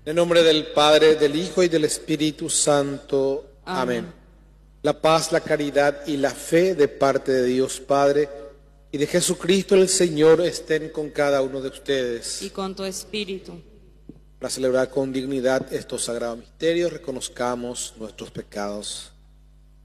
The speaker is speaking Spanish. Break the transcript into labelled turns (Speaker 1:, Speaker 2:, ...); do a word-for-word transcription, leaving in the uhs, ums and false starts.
Speaker 1: En el nombre del Padre, del Hijo y del Espíritu Santo. Amén. Amén. La paz, la caridad y la fe de parte de Dios Padre y de Jesucristo el Señor estén con cada uno de ustedes.
Speaker 2: Y con tu espíritu.
Speaker 1: Para celebrar con dignidad estos sagrados misterios, reconozcamos nuestros pecados.